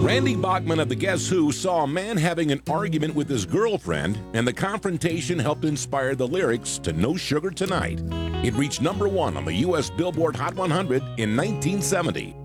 Randy Bachman of the Guess Who saw a man having an argument with his girlfriend, and the confrontation helped inspire the lyrics to No Sugar Tonight. It reached #1 on the U.S. Billboard Hot 100 in 1970.